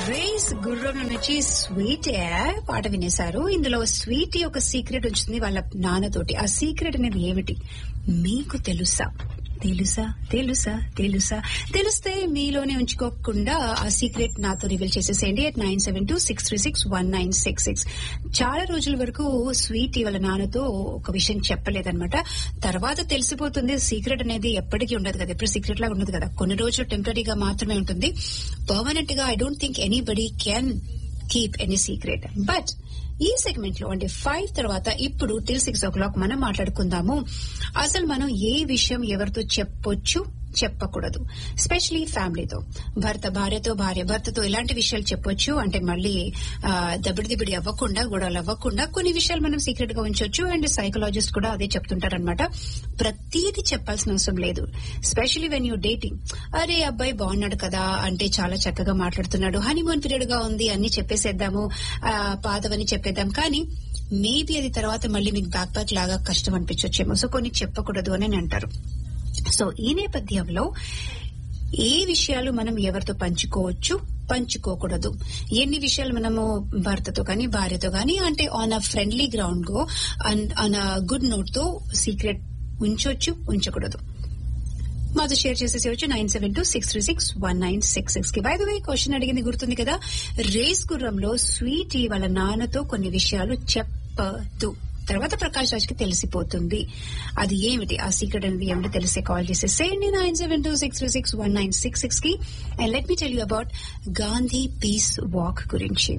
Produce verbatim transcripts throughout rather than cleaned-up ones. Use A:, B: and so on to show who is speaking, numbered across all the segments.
A: Race గుర్రం నుంచి sweet పాట వినేశారు. ఇందులో స్వీట్ ఒక సీక్రెట్ ఉంచుతుంది వాళ్ళ నాన్నతోటి. ఆ సీక్రెట్ అనేది ఏమిటి మీకు తెలుసా? తెలుసా తెలుసా తెలుసా తెలిస్తే మీలోనే ఉంచుకోకుండా ఆ సీక్రెట్ నాతో రివీల్ చేసేసేయండి at nine seven two six three six one nine six six. చాలా రోజుల వరకు స్వీట్ వాళ్ళ నాన్నతో ఒక విషయం చెప్పలేదన్నమాట. తర్వాత తెలిసిపోతుంది. సీక్రెట్ అనేది ఎప్పటికీ ఉండదు కదా, ఎప్పుడు సీక్రెట్ లాగా ఉండదు కదా, కొన్ని రోజులు టెంపరీగా మాత్రమే ఉంటుంది. పర్మనెంట్ గా I don't think anybody can keep any secret. But ఈ సెగ్మెంట్ లో అంటే ఫైవ్ తర్వాత ఇప్పుడు టిల్ సిక్స్ ఓ క్లాక్ మనం మాట్లాడుకుందాము అసలు మనం ఏ విషయం ఎవరితో చెప్పొచ్చు చెప్పకూడదు. స్పెషలీ ఫ్యామిలీతో, భర్త భార్యతో, భార్య భర్తతో ఇలాంటి విషయాలు చెప్పొచ్చు. అంటే మళ్ళీ దబిడి దిబిడి అవ్వకుండా, గొడవలు అవ్వకుండా కొన్ని విషయాలు మనం సీక్రెట్ గా ఉంచొచ్చు. అండ్ సైకలాజిస్ట్ కూడా అదే చెప్తుంటారనమాట. ప్రతిదీ చెప్పాల్సిన అవసరం లేదు. Especially when you dating. అరే అబ్బాయి బాగున్నాడు కదా, అంటే చాలా చక్కగా మాట్లాడుతున్నాడు, హనీమూన్ పీరియడ్ గా ఉంది, అన్ని చెప్పేసేద్దాము, పాతవని చెప్పేద్దాం. కానీ మేబీ అది తర్వాత మళ్ళీ మీకు బ్యాక్ ప్యాక్ లాగా కష్టం అనిపించొచ్చేమో. సో కొన్ని చెప్పకూడదు అని అంటారు. సో ఈ నేపథ్యంలో ఏ విషయాలు మనం ఎవరితో పంచుకోవచ్చు, పంచుకోకూడదు, ఎన్ని విషయాలు మనము భర్తతో కానీ భార్యతో కానీ అంటే on a friendly ground go on a good note తో సీక్రెట్ ఉంచొచ్చు, ఉంచకూడదు, మాతో share చేసేసేవచ్చు nine seven two six three six one nine six six కి. బై ద వే క్వశ్చన్ అడిగింది గుర్తుంది కదా, రేస్ గుర్రంలో స్వీటీ వాళ్ళ నాన్నతో కొన్ని విషయాలు చెప్పదు. తర్వాత ప్రకాష్ రాజ్ కి తెలిసిపోతుంది అది ఏమిటి, ఆ సీక్రెట్ అనేది ఏమిటి తెలిసే కాల్ చేసేసేయండి nine seven two six three six one nine six six కి. And let me tell you about Gandhi piece walk గురించి.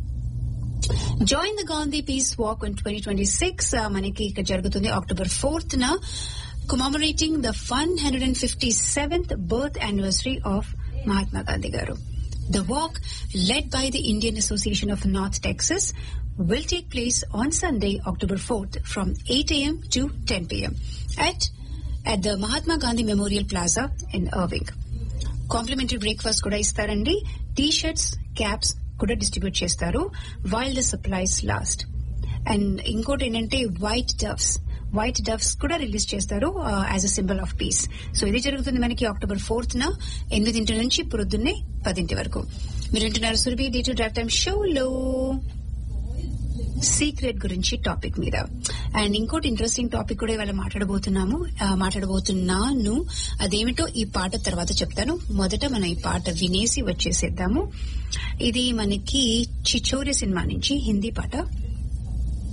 A: Join the Gandhi piece walk in twenty twenty six మనకి ఇక్కడ జరుగుతుంది అక్టోబర్ ఫోర్త్ న, commemorating the one hundred fifty-seventh birth anniversary of Mahatma Gandhi garu. The walk, led by the Indian Association of North Texas, will take place on Sunday, October fourth from eight a.m. to ten p.m. at at the Mahatma Gandhi Memorial Plaza in Irving. Complimentary breakfast kuda istarandi, t-shirts, caps kuda distribute chestaru while the supplies last. And inkoti enante white doves white doves కూడా release చేస్తారు as a symbol of piece. So ఇది జరుగుతుంది మనకి October fourth న ఎనిమిదింటి నుంచి పొద్దున్నే పదింటి వరకు. మీరు వింటున్నారు Surabhi day to drive time షోలో సీక్రెట్ గురించి టాపిక్ మీద. అండ్ ఇంకోటి ఇంట్రెస్టింగ్ టాపిక్ కూడా ఇవాళ మాట్లాడబోతున్నాము మాట్లాడబోతున్నాను అదేమిటో ఈ పాట తర్వాత చెప్తాను. మొదట మనం ఈ పాట వినేసి వచ్చేసేద్దాము. ఇది మనకి చిచోరి సినిమా నుంచి హిందీ పాట.